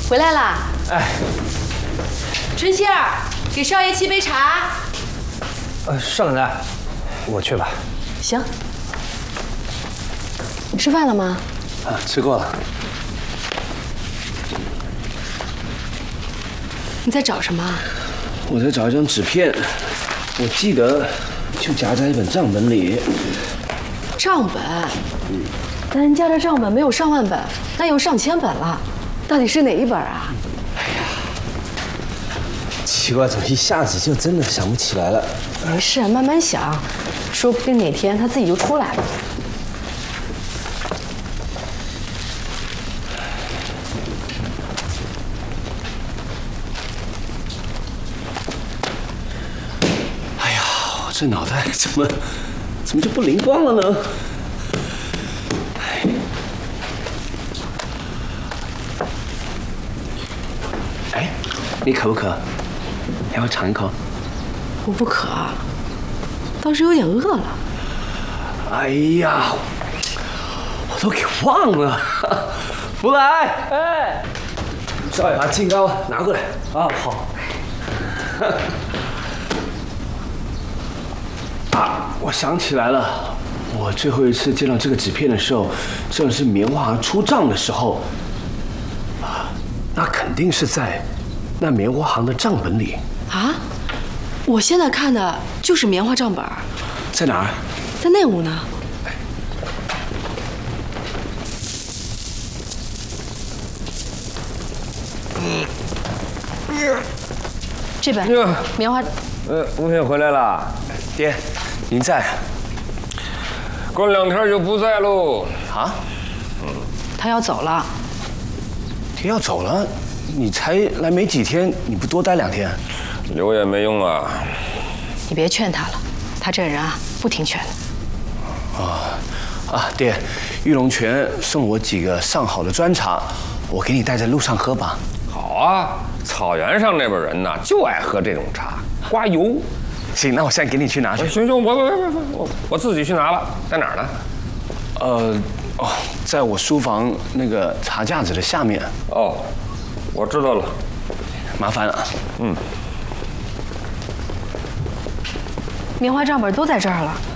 回来啦！ 哎， 春杏儿，给少爷沏杯茶。 少奶奶，我去吧。 行。吃饭了吗？ 啊，吃过了。 你在找什么？ 我在找一张纸片，我记得就夹在一本账本里。 账本？但人家的账本没有上万本，但有上千本了，到底是哪一本啊？ 奇怪，怎么一下子就真的想不起来了？ 没事，慢慢想，说不定哪天它自己就出来了。 哎呀，我这脑袋怎么就不灵光了呢？哎，你渴不渴？要不尝一口？ 我不渴，倒是有点饿了。 哎呀，我都给忘了。福来，哎，少爷把金糕拿过来啊。好。啊，我想起来了，我最后一次见到这个纸片的时候，正是棉花行出账的时候。啊，那肯定是在那棉花行的账本里。 啊？我现在看的就是棉花账本。 在哪儿？ 在内屋呢。这本棉花。 吴平回来了。 爹，您在？ 过2天就不在喽。 啊？ 他要走了。 爹要走了？你才来没几天，你不多待2天？ 留也没用啊。 你别劝他了，他这人啊不听劝的。 爹，玉龙泉送我几个上好的砖茶，我给你带在路上喝吧。 好啊，草原上那边人呐就爱喝这种茶，刮油。 行，那我现在给你去拿去。 行，我自己去拿了，在哪儿呢？ 在我书房那个茶架子的下面。 哦，我知道了， 麻烦了。 棉花账本都在这儿了。